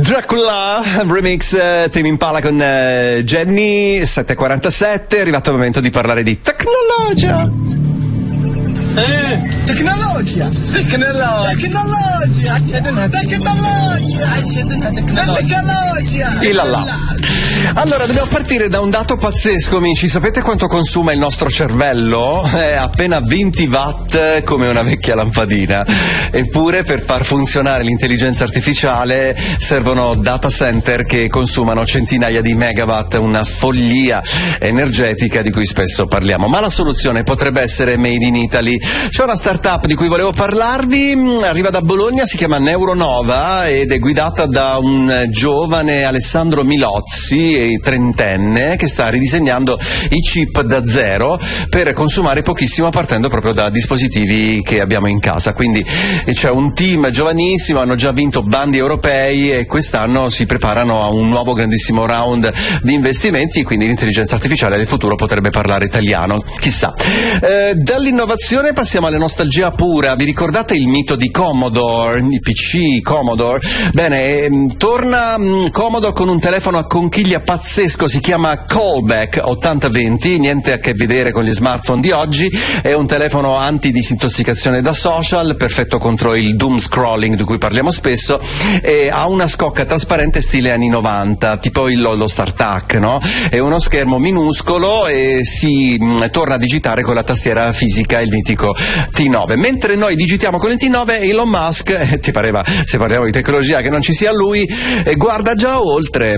Dracula remix Tame Impala con Jenny. 7:47, è arrivato il momento di parlare di tecnologia. Tecnologia. Allora, dobbiamo partire da un dato pazzesco, amici. Sapete quanto consuma il nostro cervello? È appena 20 watt, come una vecchia lampadina. Eppure, per far funzionare l'intelligenza artificiale servono data center che consumano centinaia di megawatt, una follia energetica di cui spesso parliamo. Ma la soluzione potrebbe essere made in Italy. C'è una startup di cui volevo parlarvi, arriva da Bologna, si chiama Neuronova ed è guidata da un giovane Alessandro Milozzi, trentenne, che sta ridisegnando i chip da zero per consumare pochissimo, partendo proprio da dispositivi che abbiamo in casa. Quindi c'è un team giovanissimo, hanno già vinto bandi europei e quest'anno si preparano a un nuovo grandissimo round di investimenti, quindi l'intelligenza artificiale del futuro potrebbe parlare italiano, chissà. Dall'innovazione passiamo alla nostalgia pura. Vi ricordate il mito di Commodore, i PC Commodore? Bene, torna Commodore con un telefono a conchiglia pazzesco, si chiama Callback 8020, niente a che vedere con gli smartphone di oggi, è un telefono anti-disintossicazione da social, perfetto contro il doom scrolling di cui parliamo spesso, e ha una scocca trasparente stile anni 90, tipo lo StarTAC, no? È uno schermo minuscolo e si torna a digitare con la tastiera fisica, il mitico T9. Mentre noi digitiamo con il T9, Elon Musk, ti pareva, se parliamo di tecnologia, che non ci sia lui, guarda già oltre.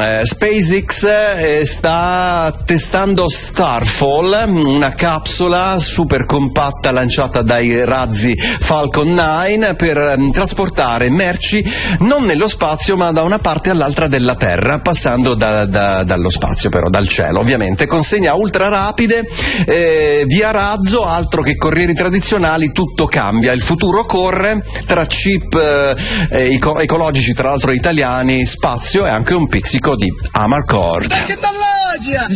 SpaceX sta testando Starfall, una capsula super compatta lanciata dai razzi Falcon 9 per trasportare merci non nello spazio ma da una parte all'altra della Terra, passando dallo spazio, però dal cielo ovviamente. Consegna ultra rapide, via razzo, altro che corrieri tradizionali, tutto cambia, il futuro corre, tra chip ecologici, tra l'altro italiani, spazio e anche un pizzico di Amarcord. Tecnologia!